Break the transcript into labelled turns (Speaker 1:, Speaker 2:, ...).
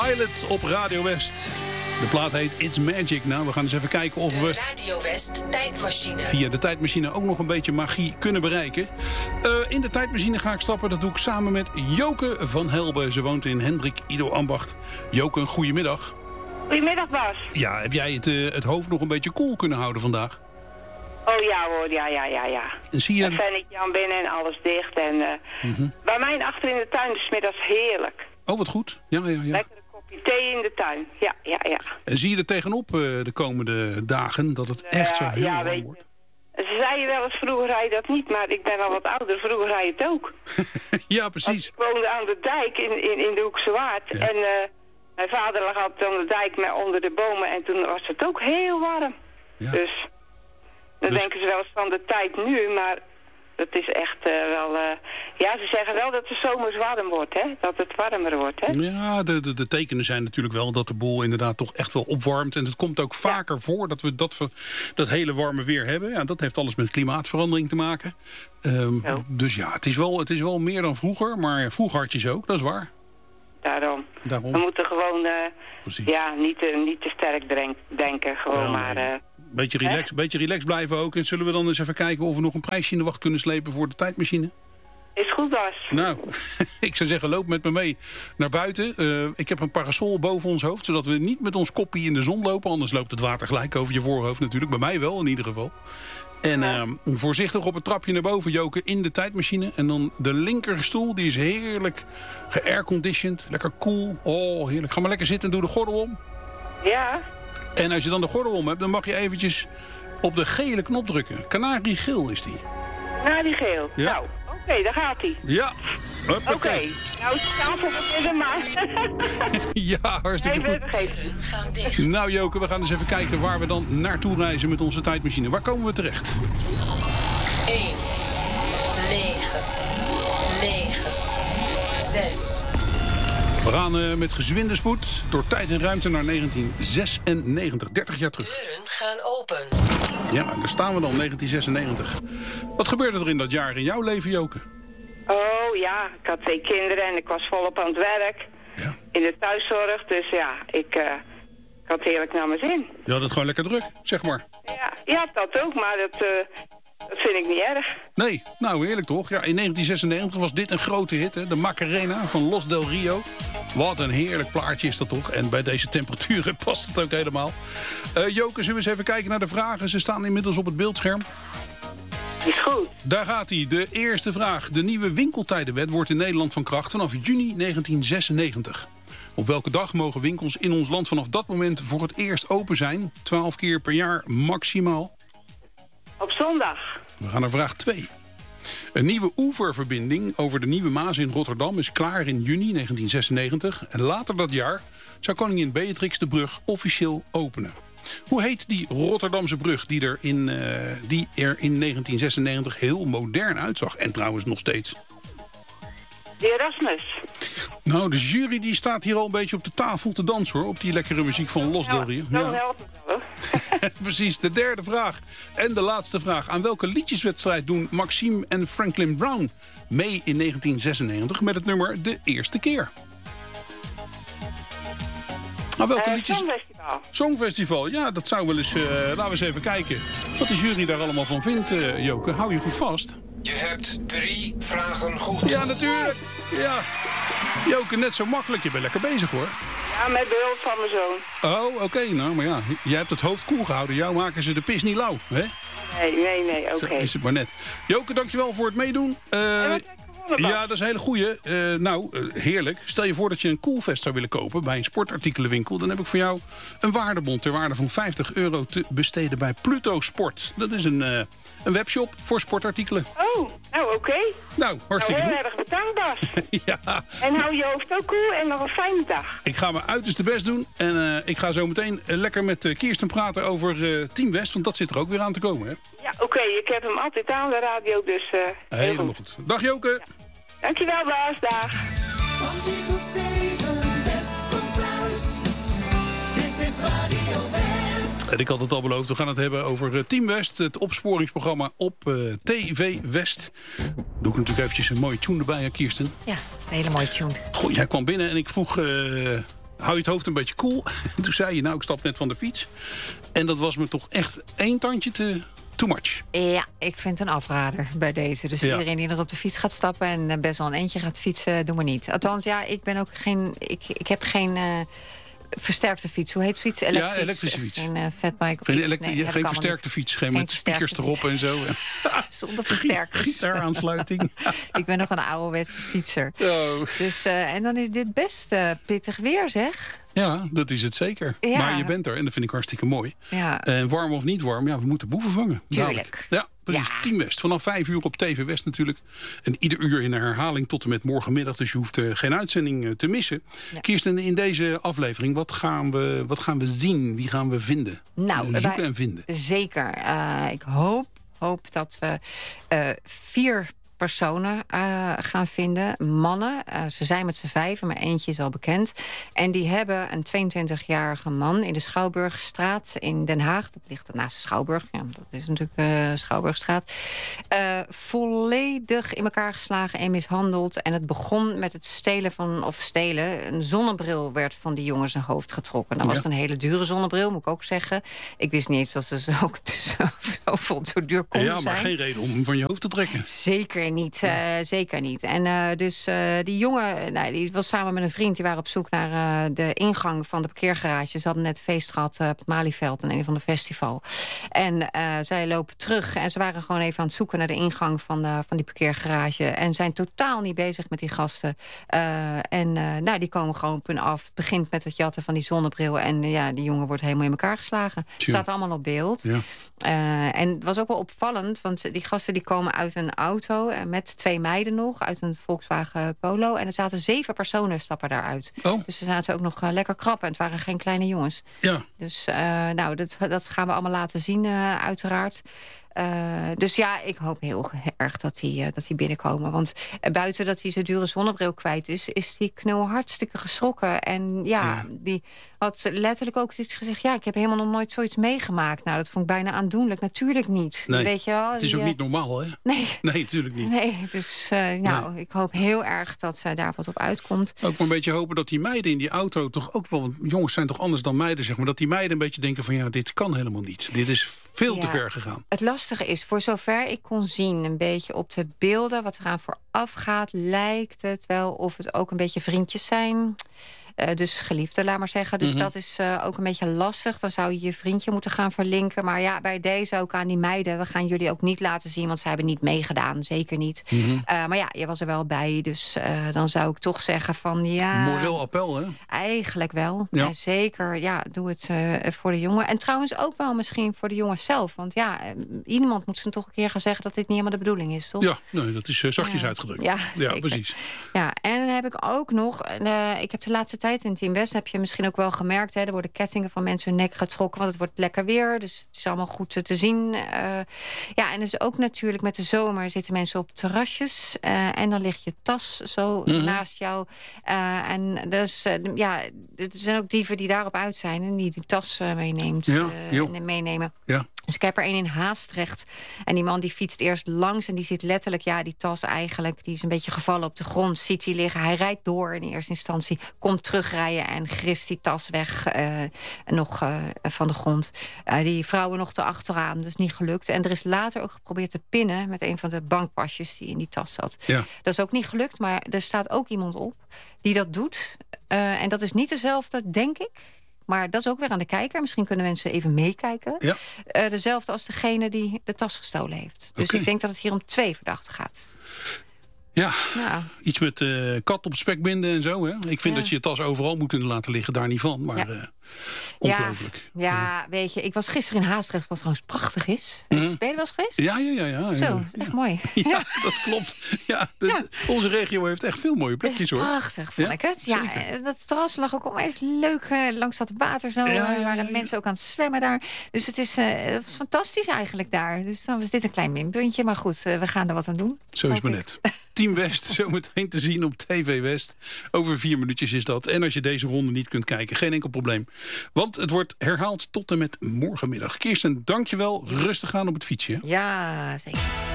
Speaker 1: Pilot op Radio West. De plaat heet It's Magic. Nou, we gaan eens even kijken of we
Speaker 2: Radio West tijdmachine
Speaker 1: via de tijdmachine ook nog een beetje magie kunnen bereiken. In de tijdmachine ga ik stappen. Dat doe ik samen met Joke van Helbe. Ze woont in Hendrik Ido Ambacht. Joke, een goedemiddag.
Speaker 3: Goedemiddag, Bas.
Speaker 1: Ja, heb jij het hoofd nog een beetje koel kunnen houden vandaag?
Speaker 3: Oh ja hoor, ja.
Speaker 1: En zie je...
Speaker 3: Een fannetje aan binnen en alles dicht. En bij mij achter in de tuin is 's middags heerlijk.
Speaker 1: Oh, wat goed. Ja.
Speaker 3: Lekker een kopje thee in de tuin. Ja.
Speaker 1: En zie je er tegenop de komende dagen dat het echt zo heel warm wordt?
Speaker 3: Ze zeiden wel eens, vroeger rij je dat niet, maar ik ben al wat ouder. Vroeger rij je het ook.
Speaker 1: Ja, precies.
Speaker 3: Ik woonde aan de dijk in de Hoekse Waard.
Speaker 1: Ja.
Speaker 3: En mijn vader lag altijd aan de dijk maar onder de bomen. En toen was het ook heel warm.
Speaker 1: Ja.
Speaker 3: Dus denken ze wel eens van de tijd nu, maar dat is echt wel... ja, ze zeggen wel dat het zomers warm wordt, hè? Dat het warmer wordt, hè?
Speaker 1: Ja, de tekenen zijn natuurlijk wel dat de boel inderdaad toch echt wel opwarmt. En het komt ook vaker voor dat we dat hele warme weer hebben. Ja, dat heeft alles met klimaatverandering te maken. Dus ja, het is wel meer dan vroeger. Maar vroeger had je ze ook, dat is waar.
Speaker 3: Daarom.
Speaker 1: Daarom.
Speaker 3: We moeten gewoon
Speaker 1: Precies.
Speaker 3: niet te sterk denken. Gewoon maar...
Speaker 1: Beetje relaxed blijven ook. En zullen we dan eens even kijken of we nog een prijsje in de wacht kunnen slepen voor de tijdmachine?
Speaker 3: Is goed, Bas.
Speaker 1: Nou, ik zou zeggen, loop met me mee naar buiten. Ik heb een parasol boven ons hoofd, zodat we niet met ons koppie in de zon lopen. Anders loopt het water gelijk over je voorhoofd natuurlijk. Bij mij wel, in ieder geval. En voorzichtig op het trapje naar boven, Joke, in de tijdmachine. En dan de linkerstoel, die is heerlijk ge-airconditioned. Lekker cool. Oh, heerlijk. Ga maar lekker zitten en doe de gordel om.
Speaker 3: Ja.
Speaker 1: En als je dan de gordel om hebt, dan mag je eventjes op de gele knop drukken. Kanariegeel is die.
Speaker 3: Kanariegeel.
Speaker 1: Ja.
Speaker 3: Nou, oké, daar gaat hij.
Speaker 1: Ja.
Speaker 3: Oké. Nou, tafel beginnen maar.
Speaker 1: Ja, hartstikke goed.
Speaker 2: deuren gaan dicht.
Speaker 1: Nou Joke, we gaan eens even kijken waar we dan naartoe reizen met onze tijdmachine. Waar komen we terecht?
Speaker 2: 1, 9, 6.
Speaker 1: We gaan met gezwinde spoed door tijd en ruimte naar 1996. 30 jaar terug.
Speaker 2: Deuren gaan open.
Speaker 1: Ja, daar staan we dan, 1996. Wat gebeurde er in dat jaar in jouw leven, Joke?
Speaker 3: Oh ja, ik had 2 kinderen en ik was volop aan het werk.
Speaker 1: Ja.
Speaker 3: In de thuiszorg, dus ja, ik had heerlijk naar mijn zin.
Speaker 1: Je had het gewoon lekker druk, zeg maar.
Speaker 3: Ja, dat ook, maar dat vind ik niet erg.
Speaker 1: Nee, nou heerlijk toch? Ja, in 1996 was dit een grote hit, hè? De Macarena van Los del Rio. Wat een heerlijk plaatje is dat toch? En bij deze temperaturen past het ook helemaal. Joke, zullen we eens even kijken naar de vragen? Ze staan inmiddels op het beeldscherm.
Speaker 3: Is goed.
Speaker 1: Daar gaat hij. De eerste vraag. De nieuwe winkeltijdenwet wordt in Nederland van kracht vanaf juni 1996. Op welke dag mogen winkels in ons land vanaf dat moment voor het eerst open zijn? 12 keer per jaar maximaal.
Speaker 3: Op zondag.
Speaker 1: We gaan naar vraag 2. Een nieuwe oeververbinding over de Nieuwe Maas in Rotterdam is klaar in juni 1996. En later dat jaar zou koningin Beatrix de brug officieel openen. Hoe heet die Rotterdamse brug die er in 1996 heel modern uitzag? En trouwens nog steeds.
Speaker 3: De Erasmus.
Speaker 1: Nou, de jury die staat hier al een beetje op de tafel te dansen, hoor. Op die lekkere muziek van Los del Rio.
Speaker 3: Dan helpt het wel.
Speaker 1: Precies, de derde vraag. En de laatste vraag. Aan welke liedjeswedstrijd doen Maxime en Franklin Brown mee in 1996 met het nummer De Eerste Keer? Aan welke liedjes?
Speaker 3: Songfestival.
Speaker 1: Songfestival, ja, dat zou wel eens... laten we eens even kijken wat de jury daar allemaal van vindt, Joke. Hou je goed vast.
Speaker 4: Je hebt 3 vragen goed.
Speaker 1: Ja, natuurlijk. Ja. Joke, net zo makkelijk. Je bent lekker bezig, hoor.
Speaker 3: Ja, met behulp van mijn zoon.
Speaker 1: Oh, oké. Nou, maar ja, jij hebt het hoofd koel gehouden. Jou maken ze de pis niet lauw, hè?
Speaker 3: Nee, oké.
Speaker 1: Zo is het maar net. Joke, dankjewel voor het meedoen. Ja, dat is een hele goeie. Heerlijk. Stel je voor dat je een koelvest zou willen kopen bij een sportartikelenwinkel. Dan heb ik voor jou een waardebon ter waarde van €50 te besteden bij Pluto Sport. Dat is een webshop voor sportartikelen.
Speaker 3: Oh, nou oké.
Speaker 1: Nou, hartstikke
Speaker 3: heel
Speaker 1: goed.
Speaker 3: erg bedankt, Bas.
Speaker 1: Ja,
Speaker 3: En hou je hoofd ook koel en nog een fijne dag.
Speaker 1: ik ga mijn uiterste best doen. En ik ga zo meteen lekker met Kirsten praten over Team West. Want dat zit er ook weer aan te komen, hè?
Speaker 3: Ja, oké. Ik heb hem altijd aan de radio, dus heel
Speaker 1: Helemaal goed. Dag Joke.
Speaker 3: Ja. Dankjewel, Bas. Dag.
Speaker 5: Van 4 tot 7, West komt thuis. Dit is Radio West.
Speaker 1: En ik had het al beloofd, we gaan het hebben over Team West. Het opsporingsprogramma op TV West. Doe ik natuurlijk eventjes een mooie tune erbij, hè, Kirsten.
Speaker 6: Ja, dat is een hele mooie tune.
Speaker 1: Goh, jij kwam binnen en ik vroeg hou je het hoofd een beetje koel. Toen zei je, nou, ik stap net van de fiets. En dat was me toch echt 1 tandje too much.
Speaker 6: Ja, ik vind een afrader bij deze. Dus
Speaker 1: Ja.
Speaker 6: iedereen die nog op de fiets gaat stappen en best wel een eentje gaat fietsen, doe maar niet. Althans, ja, ik ben ook geen. Ik heb geen versterkte fiets. Hoe heet zoiets?
Speaker 1: Ja, elektrische fiets.
Speaker 6: Geen fatbike of
Speaker 1: Geen,
Speaker 6: iets. Nee, dat kan
Speaker 1: geen
Speaker 6: allemaal
Speaker 1: versterkte
Speaker 6: niet.
Speaker 1: fiets, geen met
Speaker 6: versterkte
Speaker 1: speakers erop en zo.
Speaker 6: Zonder versterkers.
Speaker 1: Gitaaraansluiting.
Speaker 6: Ik ben nog een ouderwetse fietser.
Speaker 1: Oh.
Speaker 6: Dus, en dan is dit best pittig weer, zeg.
Speaker 1: Ja, dat is het zeker.
Speaker 6: Ja.
Speaker 1: Maar je bent er en dat vind ik hartstikke mooi.
Speaker 6: Ja.
Speaker 1: En warm of niet warm, ja, we moeten boeven vangen.
Speaker 6: Tuurlijk.
Speaker 1: Dadelijk. Ja, precies.
Speaker 6: Ja.
Speaker 1: Team West. Vanaf 5 uur op TV West natuurlijk. En ieder uur in de herhaling tot en met morgenmiddag. Dus je hoeft geen uitzending te missen.
Speaker 6: Ja.
Speaker 1: Kirsten, in deze aflevering, wat gaan we zien? Wie gaan we vinden?
Speaker 6: Nou,
Speaker 1: Zoeken
Speaker 6: wij-
Speaker 1: en vinden.
Speaker 6: Zeker. Ik hoop dat we 4 personen gaan vinden. Mannen. Ze zijn met z'n 5, maar eentje is al bekend. En die hebben een 22-jarige man in de Schouwburgstraat in Den Haag. Dat ligt naast de Schouwburg. Ja, dat is natuurlijk Schouwburgstraat. Volledig in elkaar geslagen en mishandeld. En het begon met het stelen. Een zonnebril werd van die jongen zijn hoofd getrokken. Dan was het een hele dure zonnebril, moet ik ook zeggen. Ik wist niet eens dat ze zo duur konden
Speaker 1: Ja, maar
Speaker 6: zijn.
Speaker 1: geen reden om hem van je hoofd te trekken.
Speaker 6: Zeker niet, zeker niet. En die jongen, die was samen met een vriend. Die waren op zoek naar de ingang van de parkeergarage. Ze hadden net feest gehad op het Malieveld in een van de festival. En zij lopen terug en ze waren gewoon even aan het zoeken naar de ingang van die parkeergarage. En zijn totaal niet bezig met die gasten. Die komen gewoon op hun af. Het begint met het jatten van die zonnebril. En die jongen wordt helemaal in elkaar geslagen. Staat allemaal op beeld.
Speaker 1: Ja.
Speaker 6: En het was ook wel opvallend, want die gasten die komen uit een auto met 2 meiden nog, uit een Volkswagen Polo. En er zaten 7 personen stappen daaruit.
Speaker 1: Oh.
Speaker 6: Dus ze zaten ook nog lekker krap en het waren geen kleine jongens.
Speaker 1: Ja.
Speaker 6: Dus dat gaan we allemaal laten zien, uiteraard. Dus ja, ik hoop heel erg dat die binnenkomen. Want buiten dat hij zijn dure zonnebril kwijt is die knul hartstikke geschrokken. En die had letterlijk ook iets gezegd. Ja, ik heb helemaal nog nooit zoiets meegemaakt. Nou, dat vond ik bijna aandoenlijk. Natuurlijk niet.
Speaker 1: Nee,
Speaker 6: Weet je wel,
Speaker 1: het is ook niet normaal, hè?
Speaker 6: Nee.
Speaker 1: Nee, natuurlijk niet.
Speaker 6: Nee, dus ik hoop heel erg dat daar wat op uitkomt.
Speaker 1: Ook maar een beetje hopen dat die meiden in die auto toch ook wel... Want jongens zijn toch anders dan meiden, zeg maar. Dat die meiden een beetje denken van, ja, dit kan helemaal niet. Dit is veel te ver gegaan.
Speaker 6: Het lastige is, voor zover ik kon zien, een beetje op de beelden, wat eraan vooraf gaat, lijkt het wel of het ook een beetje vriendjes zijn. Dus geliefde, laat maar zeggen. Dus dat is ook een beetje lastig. Dan zou je je vriendje moeten gaan verlinken. Maar ja, bij deze ook aan die meiden. We gaan jullie ook niet laten zien, want ze hebben niet meegedaan. Zeker niet. Maar ja, je was er wel bij. Dus dan zou ik toch zeggen van ja...
Speaker 1: Moreel appel, hè?
Speaker 6: Eigenlijk wel.
Speaker 1: Ja.
Speaker 6: En zeker, ja, doe het voor de jongen. En trouwens ook wel misschien voor de jongen zelf. Want ja, iemand moet ze toch een keer gaan zeggen dat dit niet helemaal de bedoeling is, toch?
Speaker 1: Ja, nee, dat is zachtjes uitgedrukt.
Speaker 6: Ja, zeker.
Speaker 1: Precies.
Speaker 6: Ja, en dan heb ik ook nog... ik heb de laatste tijd in Team West, heb je misschien ook wel gemerkt, hè, er worden kettingen van mensen hun nek getrokken, want het wordt lekker weer. Dus het is allemaal goed te zien. En dus ook natuurlijk met de zomer zitten mensen op terrasjes. En dan ligt je tas zo naast jou. En dus er zijn ook dieven die daarop uit zijn en die tas meenemen.
Speaker 1: Ja.
Speaker 6: Dus ik heb er een in Haastrecht. En die man die fietst eerst langs en die ziet letterlijk, die tas eigenlijk, die is een beetje gevallen op de grond, ziet hij liggen. Hij rijdt door in eerste instantie, komt terugrijden en grist die tas weg van de grond. Die vrouwen nog erachteraan, dus niet gelukt. En er is later ook geprobeerd te pinnen met een van de bankpasjes die in die tas zat. Ja. Dat is ook niet gelukt, maar er staat ook iemand op die dat doet. En dat is niet dezelfde, denk ik. Maar dat is ook weer aan de kijker. Misschien kunnen mensen even meekijken. Ja. Dezelfde als degene die de tas gestolen heeft. Dus ik denk dat het hier om 2 verdachten gaat.
Speaker 1: Ja, iets met kat op het spek binden en zo. Hè? Ik vind dat je je tas overal moet kunnen laten liggen. Daar niet van, maar ongelooflijk.
Speaker 6: Ja, weet je, ik was gisteren in Haastrecht, wat trouwens prachtig is. Ben je er wel eens geweest?
Speaker 1: Ja.
Speaker 6: Zo, echt mooi.
Speaker 1: Ja, dat klopt. Onze regio heeft echt veel mooie plekjes, hoor.
Speaker 6: Prachtig, vond ik het. Ja, dat terras lag ook allemaal even leuk langs dat water. Zo, waren mensen ook aan het zwemmen daar. Dus het was fantastisch eigenlijk daar. Dus dan was dit een klein minpuntje. Maar goed, we gaan er wat aan doen.
Speaker 1: Zo is maar net. Team West, zometeen te zien op TV West. Over 4 minuutjes is dat. En als je deze ronde niet kunt kijken, geen enkel probleem. Want het wordt herhaald tot en met morgenmiddag. Kirsten, dank je wel. Rustig aan op het fietsje.
Speaker 6: Ja, zeker.